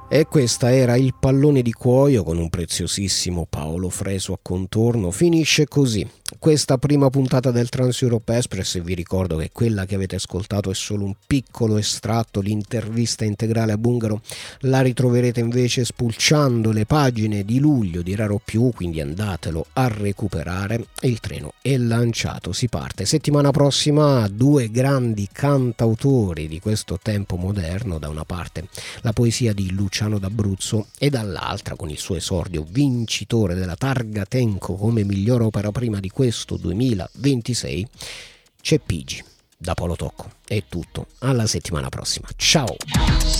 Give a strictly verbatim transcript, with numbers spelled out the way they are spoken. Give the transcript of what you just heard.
E questa era Il pallone di cuoio con un preziosissimo Paolo Fresu a contorno. Finisce così questa prima puntata del Trans Europe Express. Vi ricordo che quella che avete ascoltato è solo un piccolo estratto, l'intervista integrale a Bungaro la ritroverete invece spulciando le pagine di luglio di Raro Più, quindi andatelo a recuperare. Il treno è lanciato, si parte. Settimana prossima due grandi cantautori di questo tempo moderno, da una parte la poesia di Luciano d'Abruzzo e dall'altra, con il suo esordio vincitore della Targa Tenco come miglior opera prima di questo duemilaventisei, c'è Pigi. Da Polo Tocco è tutto, alla settimana prossima, ciao.